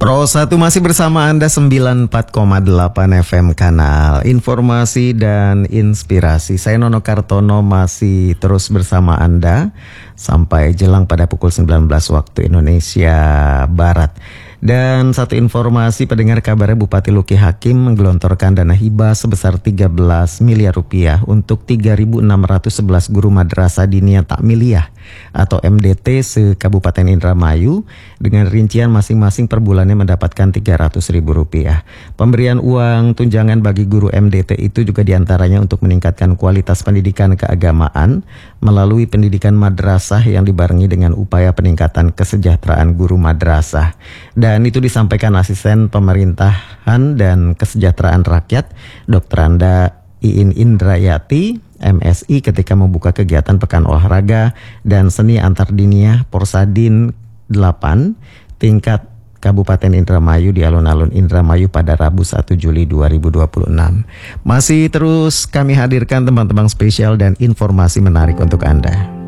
Pro 1 masih bersama Anda 94,8 FM kanal Informasi dan Inspirasi. Saya Nono Kartono masih terus bersama Anda sampai jelang pada pukul 19 waktu Indonesia Barat. Dan satu informasi, pendengar, kabarnya Bupati Luki Hakim menggelontorkan dana hibah sebesar 13 miliar rupiah untuk 3.611 guru madrasah diniyah takmiliyah atau MDT se-Kabupaten Indramayu dengan rincian masing-masing per bulannya mendapatkan 300.000 rupiah. Pemberian uang tunjangan bagi guru MDT itu juga diantaranya untuk meningkatkan kualitas pendidikan keagamaan melalui pendidikan madrasah yang dibarengi dengan upaya peningkatan kesejahteraan guru madrasah. Dan itu disampaikan Asisten Pemerintahan dan Kesejahteraan Rakyat Dr. Anda Iin Indrayati MSI ketika membuka kegiatan Pekan Olahraga dan Seni Antardiniyah Porsadin 8 tingkat Kabupaten Indramayu di alun-alun Indramayu pada Rabu 1 Juli 2026. Masih terus kami hadirkan teman-teman spesial dan informasi menarik untuk Anda.